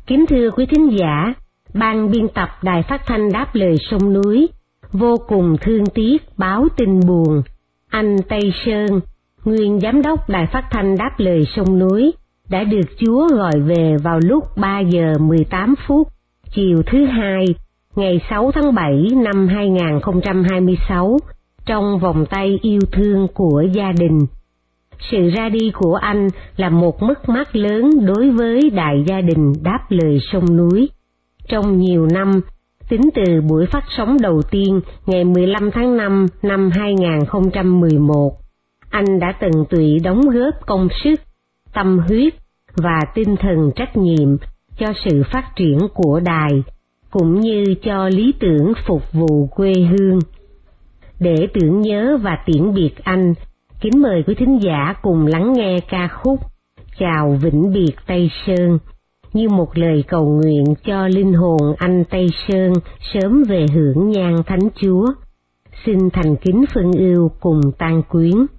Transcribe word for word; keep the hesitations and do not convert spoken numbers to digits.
Kính thưa quý thính giả, ban biên tập Đài Phát thanh Đáp lời sông núi vô cùng thương tiếc báo tin buồn. Anh Tây Sơn, nguyên giám đốc Đài Phát thanh Đáp lời sông núi, đã được Chúa gọi về vào lúc ba giờ mười tám phút chiều thứ hai, ngày sáu tháng bảy năm hai nghìn không trăm hai mươi sáu, trong vòng tay yêu thương của gia đình. Sự ra đi của anh là một mất mát lớn đối với đại gia đình Đáp lời sông núi. Trong nhiều năm, tính từ buổi phát sóng đầu tiên ngày mười lăm tháng năm năm hai nghìn không trăm mười một, anh đã tận tụy đóng góp công sức, tâm huyết và tinh thần trách nhiệm cho sự phát triển của đài, cũng như cho lý tưởng phục vụ quê hương. Để tưởng nhớ và tiễn biệt anh, kính mời quý thính giả cùng lắng nghe ca khúc Chào Vĩnh Biệt Tây Sơn, như một lời cầu nguyện cho linh hồn anh Tây Sơn sớm về hưởng nhang Thánh Chúa. Xin thành kính phân ưu cùng tang quyến.